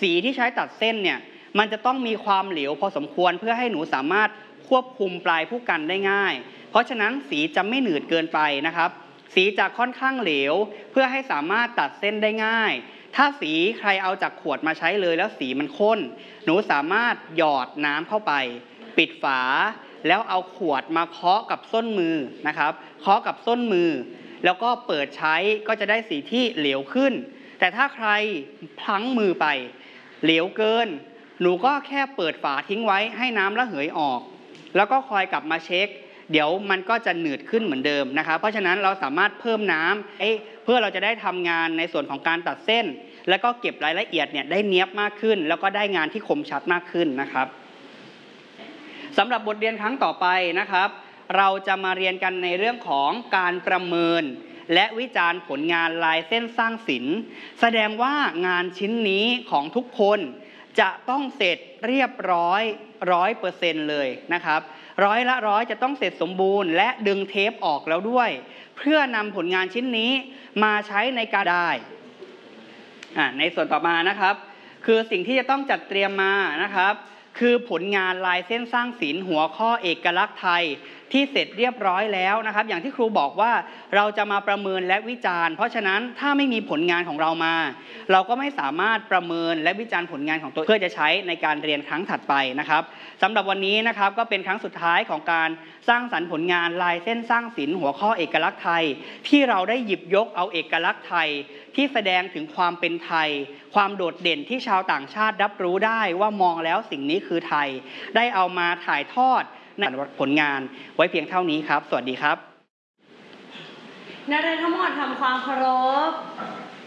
สีที่ใช้ตัดเส้นเนี่ยมันจะต้องมีความเหลวพอสมควรเพื่อให้หนูสามารถควบคุมปลายผู้กันได้ง่ายเพราะฉะนั้นสีจะไม่หนืดเกินไปนะครับสีจะค่อนข้างเหลวเพื่อให้สามารถตัดเส้นได้ง่ายถ้าสีใครเอาจากขวดมาใช้เลยแล้วสีมันข้นหนูสามารถหยอดน้ำเข้าไปปิดฝาแล้วเอาขวดมาเคาะกับส้นมือนะครับเคาะกับส้นมือแล้วก็เปิดใช้ก็จะได้สีที่เหลวขึ้นแต่ถ้าใครพลั้งมือไปเหลวเกินหนูก็แค่เปิดฝาทิ้งไว้ให้น้ำระเหยออกแล้วก็คอยกลับมาเช็คเดี๋ยวมันก็จะหนืดขึ้นเหมือนเดิมนะครับเพราะฉะนั้นเราสามารถเพิ่มน้ำเพื่อเราจะได้ทำงานในส่วนของการตัดเส้นแล้วก็เก็บรายละเอียดเนี่ยได้เนียบมากขึ้นแล้วก็ได้งานที่คมชัดมากขึ้นนะครับสำหรับบทเรียนครั้งต่อไปนะครับเราจะมาเรียนกันในเรื่องของการประเมินและวิจารณ์ผลงานลายเส้นสร้างศิลป์แสดงว่างานชิ้นนี้ของทุกคนจะต้องเสร็จเรียบร้อย100%เลยนะครับ100%จะต้องเสร็จสมบูรณ์และดึงเทปออกแล้วด้วยเพื่อนำผลงานชิ้นนี้มาใช้ในการได้ในส่วนต่อมานะครับคือสิ่งที่จะต้องจัดเตรียมมานะครับคือผลงานลายเส้นสร้างศิลป์หัวข้อเอกลักษณ์ไทยที่เสร็จเรียบร้อยแล้วนะครับอย่างที่ครูบอกว่าเราจะมาประเมินและวิจารณ์เพราะฉะนั้นถ้าไม่มีผลงานของเรามาเราก็ไม่สามารถประเมินและวิจารณ์ผลงานของตัวเพื่อจะใช้ในการเรียนครั้งถัดไปนะครับสำหรับวันนี้นะครับก็เป็นครั้งสุดท้ายของการสร้างสรรค์ผลงานลายเส้นสร้างศิลป์หัวข้อเอกลักษณ์ไทยที่เราได้หยิบยกเอาเอกลักษณ์ไทยที่แสดงถึงความเป็นไทยความโดดเด่นที่ชาวต่างชาติรับรู้ได้ว่ามองแล้วสิ่งนี้คือไทยได้เอามาถ่ายทอดในผลงานไว้เพียงเท่านี้ครับสวัสดีครับนักเรียนทั้งหมดทำความเคารพ